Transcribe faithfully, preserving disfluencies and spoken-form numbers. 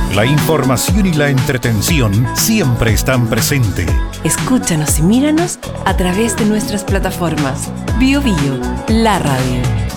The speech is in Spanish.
La información y la entretención siempre están presentes. Escúchanos y míranos a través de nuestras plataformas. Bio Bio, la radio.